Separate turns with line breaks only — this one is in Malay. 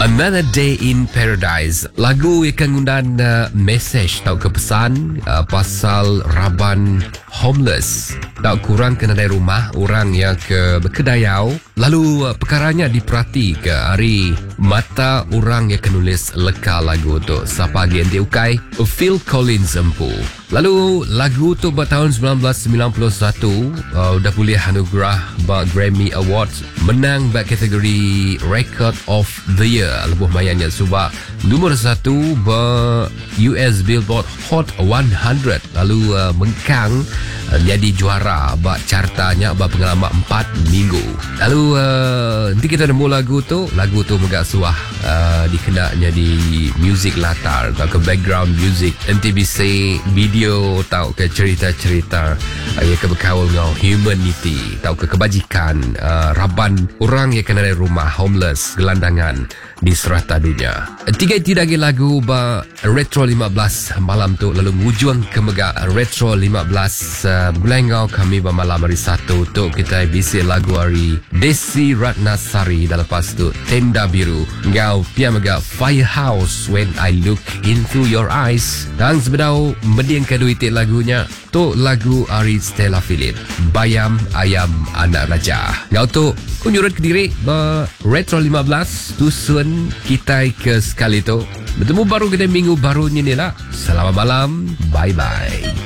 Another Day in Paradise. Lagu yang ngundan message tau ke pesan pasal raban homeless. Tak kurang kena dari rumah orang yang ke berkedayau. Lalu perkaranya diperhati ke hari mata orang yang kenulis leka lagu tu. Siapa lagi yang diukai? Phil Collins empu. Lalu lagu tu tahun 1991 dah boleh anugerah Grammy Awards, menang bak kategori Record of the Year. Lebih mayanya sebab nombor 1 US Billboard Hot 100. Lalu mengkang jadi juara bak cartanya bak pengalaman 4 minggu. Lalu nanti kita nemu lagu tu megak suah dikenaknya di music latar atau ke background music NTBC video tau ke cerita-cerita yang ke berkawal dengan humanity tau ke kebajikan raban orang yang kena dari rumah homeless gelandangan di serata dunia. Tiga lagi lagu ba Retro 15 malam tu, lalu mujung ke megak Retro 15 Belengau kami ba malam hari satu tu kita bisi lagu hari Desi Ratnasari dan lepas tu Tenda Biru ngau pia megak Firehouse When I Look Into Your Eyes. Dan sebedau mending kedua itu lagunya tu lagu hari Stella Philip Bayam Ayam Anak Raja. Ngau tu kunjurut ke diri ba Retro 15 tusun kita ke sekali tu. Bertemu baru kita minggu baru ni lah. Selamat malam. Bye bye.